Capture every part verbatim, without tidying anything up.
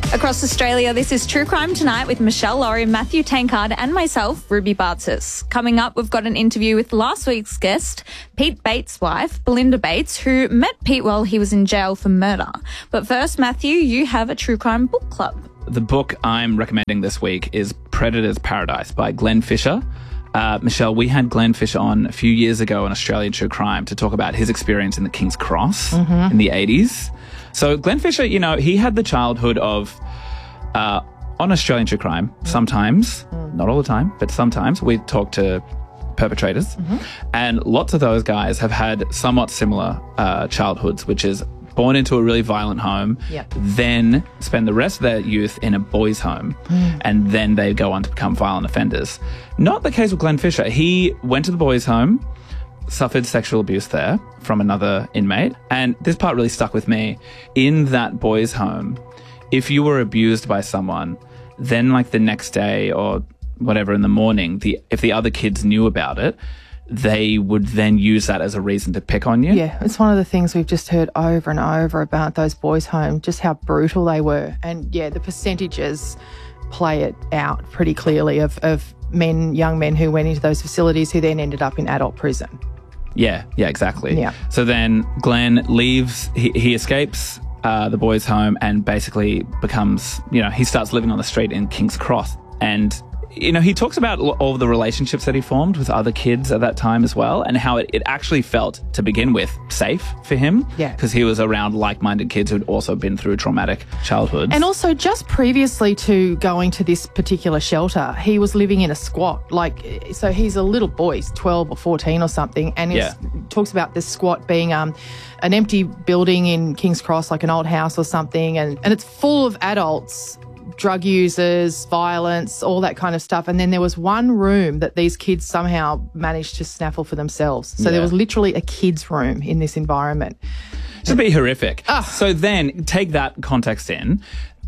Across Australia, this is True Crime Tonight with Michelle Laurie, Matthew Tankard and myself, Ruby Bartzis. Coming up, we've got an interview with last week's guest, Pete Bates' wife, Belinda Bates, who met Pete while he was in jail for murder. But first, Matthew, you have a True Crime book club. The book I'm recommending this week is Predator's Paradise by Glenn Fisher. Uh, Michelle, we had Glenn Fisher on a few years ago on Australian True Crime to talk about his experience in the King's Cross mm-hmm. in the eighties. So Glenn Fisher, you know, he had the childhood of, uh, on Australian True Crime, sometimes, mm. not all the time, but sometimes we talk to perpetrators. Mm-hmm. And lots of those guys have had somewhat similar uh, childhoods, which is born into a really violent home, yep. then spend the rest of their youth in a boys' home, mm. and then they go on to become violent offenders. Not the case with Glenn Fisher. He went to the boys' home, suffered sexual abuse there from another inmate. And this part really stuck with me. In that boys' home, if you were abused by someone, then like the next day or whatever in the morning, the if the other kids knew about it, they would then use that as a reason to pick on you. Yeah, it's one of the things we've just heard over and over about those boys' homes, just how brutal they were. And yeah, the percentages play it out pretty clearly of, of men, young men who went into those facilities who then ended up in adult prison. Yeah, yeah, exactly. Yeah. So then Glenn leaves, he, he escapes uh, the boys' home and basically becomes, you know, he starts living on the street in King's Cross. And, you know, he talks about all of the relationships that he formed with other kids at that time as well, and how it, it actually felt, to begin with, safe for him. Yeah. Because he was around like-minded kids who'd also been through traumatic childhoods. And also, just previously to going to this particular shelter, he was living in a squat. Like, so he's a little boy, he's twelve or fourteen or something, and he Yeah. talks about this squat being um, an empty building in King's Cross, like an old house or something, and, and it's full of adults, drug users, violence, all that kind of stuff. And then there was one room that these kids somehow managed to snaffle for themselves. So Yeah. there was literally a kid's room in this environment. It's a bit horrific. Ah. So then, take that context in.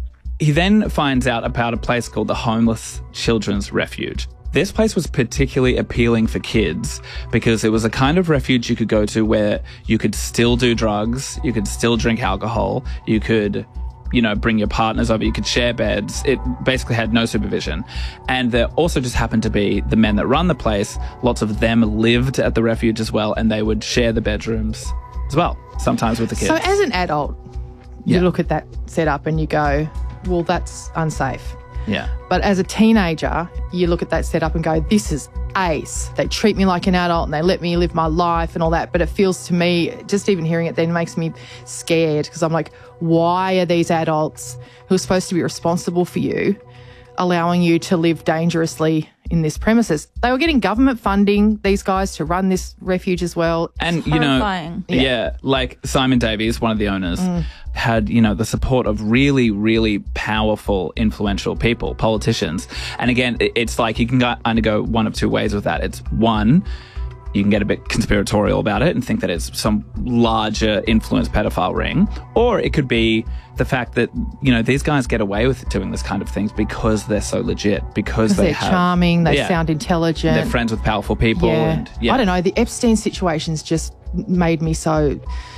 He then finds out about a place called the Homeless Children's Refuge. This place was particularly appealing for kids because it was a kind of refuge you could go to where you could still do drugs, you could still drink alcohol, you could, you know, bring your partners over, you could share beds. It basically had no supervision. And there also just happened to be the men that run the place. Lots of them lived at the refuge as well, and they would share the bedrooms as well, sometimes with the kids. So as an adult, you Yeah. look at that setup and you go, well, that's unsafe. Yeah. But as a teenager, you look at that setup and go, this is ace. They treat me like an adult and they let me live my life and all that. But it feels to me, just even hearing it then makes me scared because I'm like, why are these adults who are supposed to be responsible for you allowing you to live dangerously in this premises? They were getting government funding, these guys, to run this refuge as well. And, you know, Horrifying. yeah. Yeah. like Simon Davies, one of the owners, Mm. had, you know, the support of really, really powerful, influential people, politicians. And again, it- it's like you can go, kind of go one of two ways with that. It's one, you can get a bit conspiratorial about it and think that it's some larger influence pedophile ring. Or it could be the fact that, you know, these guys get away with doing this kind of things because they're so legit, because Because they they're have, charming, they yeah, sound intelligent. they're friends with powerful people. Yeah. And yeah. I don't know. The Epstein situation's just made me so...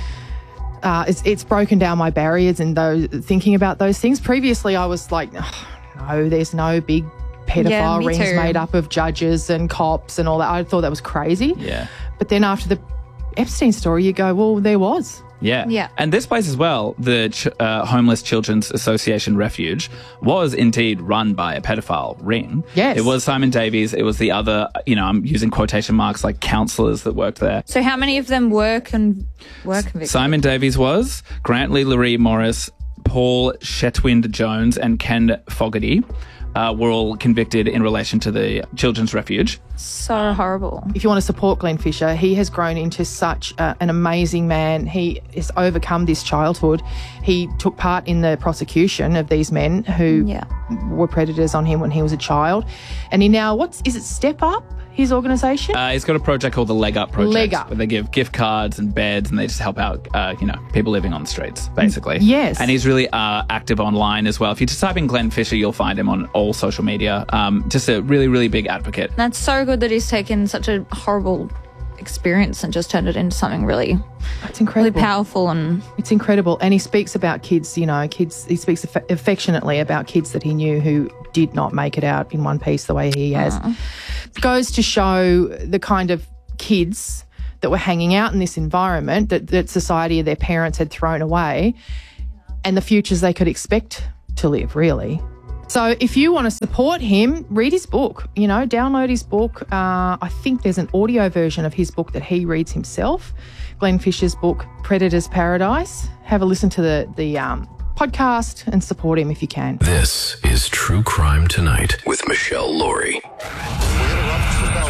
Uh, it's, it's broken down my barriers and those thinking about those things. Previously, I was like, oh, no, there's no big pedophile Yeah, me rings too. made up of judges and cops and all that. I thought that was crazy. Yeah. But then after the Epstein story, you go, well, there was. Yeah. Yeah. And this place as well, the Ch- uh, Homeless Children's Association Refuge, was indeed run by a pedophile ring. Yes. It was Simon Davies. It was the other, you know, I'm using quotation marks, like counsellors that worked there. So how many of them were, con- were convicted? Simon Davies was, Grantley Laree Morris, Paul Shetwind Jones, and Ken Fogarty uh, were all convicted in relation to the Children's Refuge. So horrible. If you want to support Glenn Fisher, he has grown into such uh, an amazing man. He has overcome this childhood. He took part in the prosecution of these men who Yeah. were predators on him when he was a child. And he now, what's, is it Step Up, his organisation? Uh, he's got a project called the Leg Up Project. Leg Up. Where they give gift cards and beds and they just help out, uh, you know, people living on the streets, basically. Yes. And he's really uh, active online as well. If you just type in Glenn Fisher, you'll find him on all social media. Um, just a really, really big advocate. That's so good that he's taken such a horrible experience and just turned it into something really, It's incredible. really powerful. And It's incredible. And he speaks about kids, you know, kids, he speaks aff- affectionately about kids that he knew who did not make it out in one piece the way he has. Uh. Goes to show the kind of kids that were hanging out in this environment that, that society or their parents had thrown away, and the futures they could expect to live, really. So if you want to support him, read his book, you know, download his book. Uh, I think there's an audio version of his book that he reads himself, Glenn Fisher's book, Predator's Paradise. Have a listen to the, the um, podcast and support him if you can. This is True Crime Tonight with Michelle Laurie.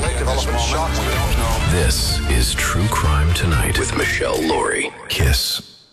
This is True Crime Tonight with Michelle Laurie. Kiss.